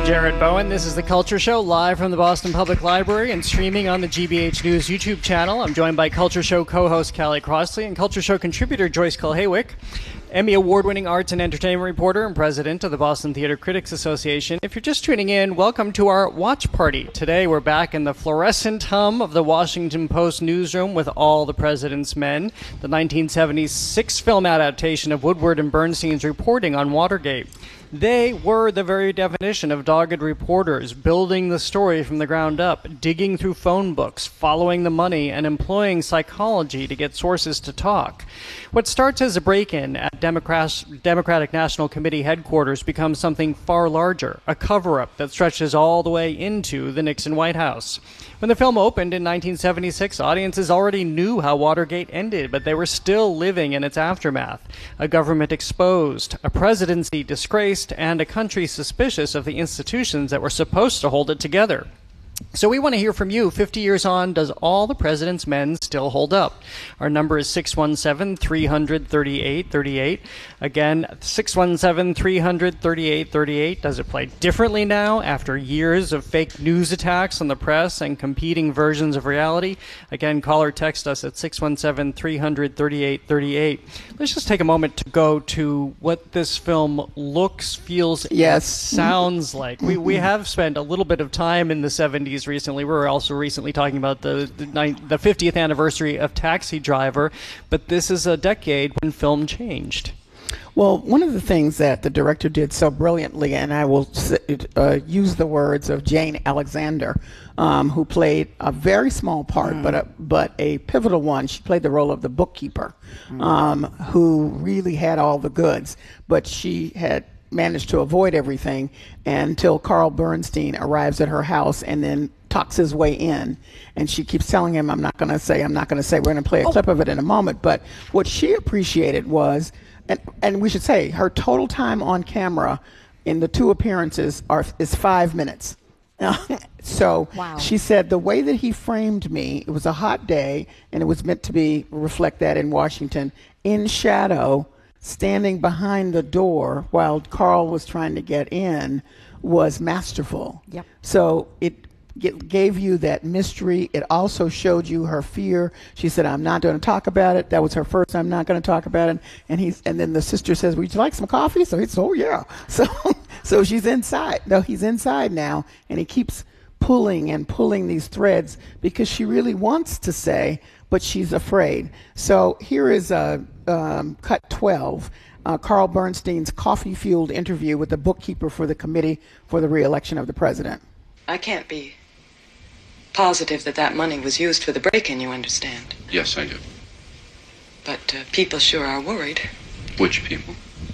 Jared Bowen. This is The Culture Show, live from the Boston Public Library and streaming on the GBH News YouTube channel. I'm joined by Culture Show co-host Callie Crossley and Culture Show contributor Joyce Kulhaywick, Emmy Award-winning arts and entertainment reporter and president of the Boston Theater Critics Association. If you're just tuning in, welcome to our watch party. Today we're back in the fluorescent hum of the Washington Post newsroom with All the President's Men, the 1976 film adaptation of Woodward and Bernstein's reporting on Watergate. They were the very definition of dogged reporters, building the story from the ground up, digging through phone books, following the money, and employing psychology to get sources to talk. What starts as a break-in at Democratic National Committee headquarters becomes something far larger, a cover-up that stretches all the way into the Nixon White House. When the film opened in 1976, audiences already knew how Watergate ended, but they were still living in its aftermath. A government exposed, a presidency disgraced, and a country suspicious of the institutions that were supposed to hold it together. So we want to hear from you. 50 years on, does All the President's Men still hold up? Our number is 617-300-3838. Again, 617-300-3838. Does it play differently now after years of fake news attacks on the press and competing versions of reality? Again, call or text us at 617-300-3838. Let's just take a moment to go to what this film looks, feels, and sounds like. We have spent a little bit of time in the 70s recently. We were also recently talking about the 50th anniversary of Taxi Driver, but this is a decade when film changed. Well, one of the things that the director did so brilliantly, and I will use the words of Jane Alexander, who played a very small part, but a pivotal one. She played the role of the bookkeeper, who really had all the goods, but she had managed to avoid everything until Carl Bernstein arrives at her house and then talks his way in. And she keeps telling him, I'm not going to say. We're going to play a clip of it in a moment. But what she appreciated was, and we should say, her total time on camera in the two appearances is 5 minutes. So wow. She said the way that he framed me, it was a hot day, and it was meant to reflect that in Washington, in shadow, standing behind the door while Carl was trying to get in, was masterful. Yep. So it gave you that mystery. It also showed you her fear. She said, I'm not going to talk about it. That was her first, I'm not going to talk about it. And then the sister says, would you like some coffee? So he said, oh yeah. So she's inside. No, he's inside now, and he keeps pulling these threads because she really wants to say, but she's afraid. So here is cut 12, Carl Bernstein's coffee-fueled interview with the bookkeeper for the Committee for the Re-election of the President. I can't be positive that money was used for the break-in, you understand? Yes, I do. But people sure are worried. Which people?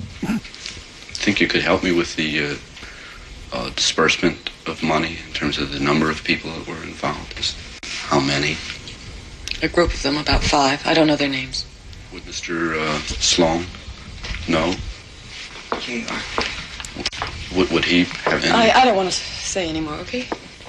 Think you could help me with the disbursement of money in terms of the number of people that were involved? Just how many? A group of them, about 5. I don't know their names. Would Mr. Sloan know? Would he have any? I don't want to say any more, okay?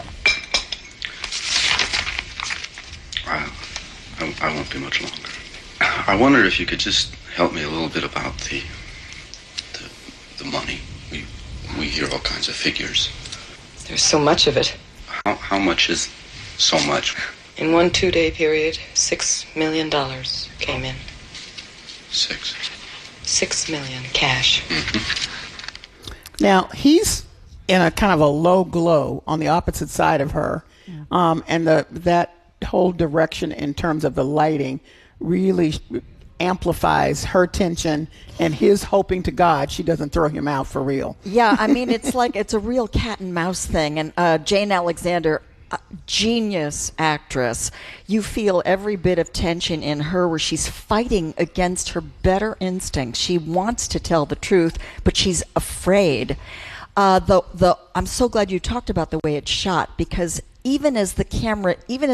I won't be much longer. I wonder if you could just help me a little bit about the money. We hear all kinds of figures. There's so much of it. How much is so much? In one 2-day period, $6 million came in. 6 million cash. Mm-hmm. Now, he's in a kind of a low glow on the opposite side of her. And that whole direction in terms of the lighting really amplifies her tension and his hoping to God she doesn't throw him out for real. Yeah, I mean, it's like it's a real cat and mouse thing. And Jane Alexander, genius actress, you feel every bit of tension in her where she's fighting against her better instincts. She wants to tell the truth, but she's afraid. I'm so glad you talked about the way it's shot, because even as